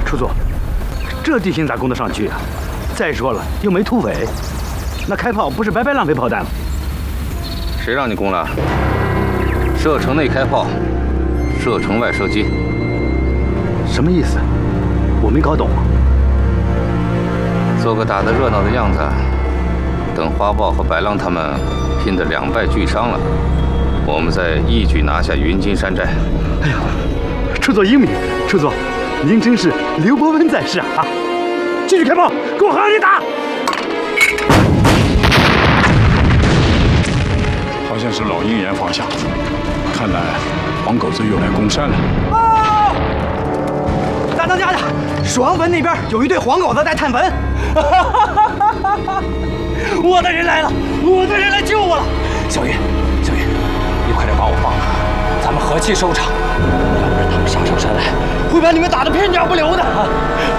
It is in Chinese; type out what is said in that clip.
楚佐，这地形咋攻得上去啊？再说了，又没土匪，那开炮不是白白浪费炮弹吗？ 谁让你攻了？射程内开炮，射程外射击。 什么意思？我没搞懂。 做个打得热闹的样子，等花豹和白狼他们拼得两败俱伤了，我们再一举拿下云金山寨。 哎呀，楚佐英明，楚佐，您真是刘伯温在世啊！继续开炮，给我狠力打！ 好像是老鹰岩方向，看来黄狗子又来攻山了。 啊！大当家的，双坟那边有一队黄狗子在探坟。我的人来了，我的人来救我了！小云，小云，你快点把我放了，咱们和气收场，要不然他们杀上山来，会把你们打得片甲不留的。